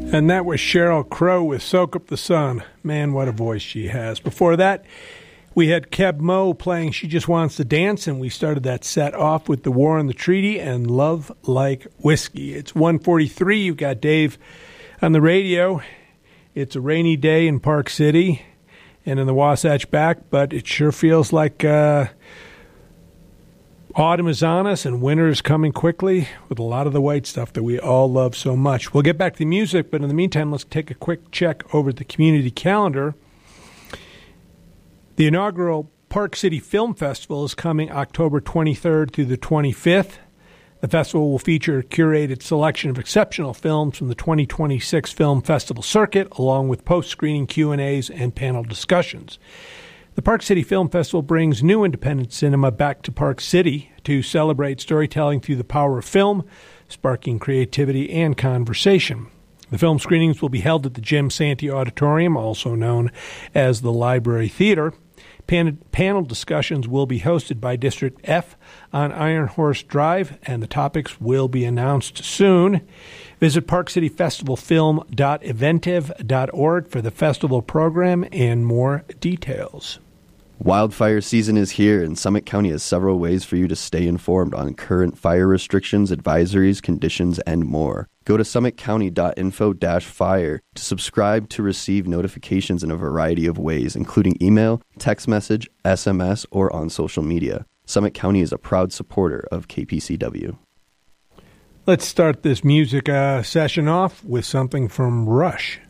And that was Sheryl Crow with Soak Up the Sun. Man, what a voice she has. Before that, we had Keb Mo playing She Just Wants to Dance, and we started that set off with The War on the Treaty and Love Like Whiskey. It's 1:43. You've got Dave on the radio. It's a rainy day in Park City and in the Wasatch Back, but it sure feels like autumn is on us and winter is coming quickly with a lot of the white stuff that we all love so much. We'll get back to the music, but in the meantime, let's take a quick check over the community calendar. The inaugural Park City Film Festival is coming October 23rd through the 25th. The festival will feature a curated selection of exceptional films from the 2026 Film Festival circuit, along with post-screening Q&As and panel discussions. The Park City Film Festival brings new independent cinema back to Park City to celebrate storytelling through the power of film, sparking creativity and conversation. The film screenings will be held at the Jim Santee Auditorium, also known as the Library Theater. Panel discussions will be hosted by District F on Iron Horse Drive, and the topics will be announced soon. Visit parkcityfestivalfilm.eventive.org for the festival program and more details. Wildfire season is here, and Summit County has several ways for you to stay informed on current fire restrictions, advisories, conditions, and more. Go to summitcounty.info-fire to subscribe to receive notifications in a variety of ways, including email, text message, SMS, or on social media. Summit County is a proud supporter of KPCW. Let's start this music session off with something from Rush.